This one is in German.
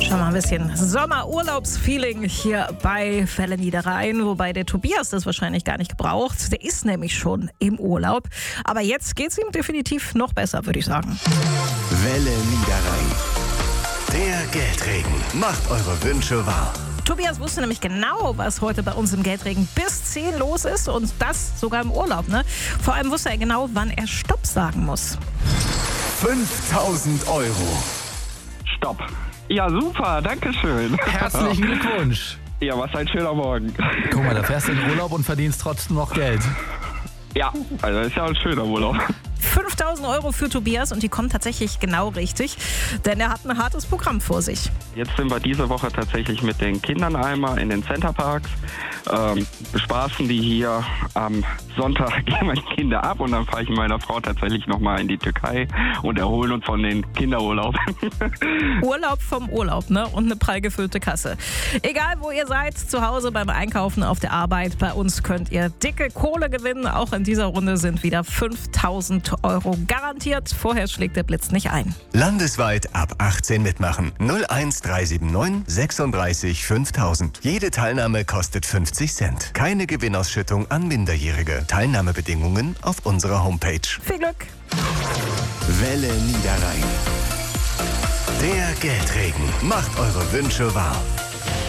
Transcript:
Schon mal ein bisschen Sommerurlaubsfeeling hier bei Welle Niederrhein, wobei der Tobias das wahrscheinlich gar nicht gebraucht. Der ist nämlich schon im Urlaub. Aber jetzt geht's ihm definitiv noch besser, würde ich sagen. Welle Niederrhein. Der Geldregen macht eure Wünsche wahr. Tobias wusste nämlich genau, was heute bei uns im Geldregen bis 10 los ist und das sogar im Urlaub. Ne? Vor allem wusste er genau, wann er Stopp sagen muss. 5.000 Euro. Stopp. Ja, super, danke schön. Herzlichen Glückwunsch. Ja, was ein schöner Morgen. Guck mal, da fährst du in Urlaub und verdienst trotzdem noch Geld. Ja, also das ist ja ein schöner Urlaub. 5.000 Euro für Tobias und die kommen tatsächlich genau richtig, denn er hat ein hartes Programm vor sich. Jetzt sind wir diese Woche tatsächlich mit den Kindern einmal in den Centerparks. Bespaßen die hier. Am Sonntag gehen wir die Kinder ab und dann fahre ich mit meiner Frau tatsächlich nochmal in die Türkei und erholen uns von den Kinderurlaub. Urlaub vom Urlaub, ne? Und eine prall gefüllte Kasse. Egal, wo ihr seid, zu Hause, beim Einkaufen, auf der Arbeit, bei uns könnt ihr dicke Kohle gewinnen. Auch in dieser Runde sind wieder 5.000 Euro garantiert. Vorher schlägt der Blitz nicht ein. Landesweit ab 18 mitmachen. 01379 36 5000. Jede Teilnahme kostet 50 Cent. Keine Gewinnausschüttung an Minderjährige. Teilnahmebedingungen auf unserer Homepage. Viel Glück! Welle Niederrhein. Der Geldregen macht eure Wünsche wahr.